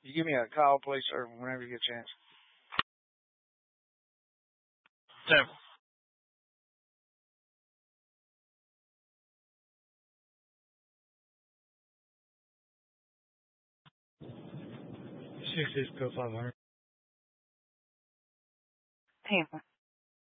You give me a call, please, sir, whenever you get a chance. Several. Six 500. Tampa.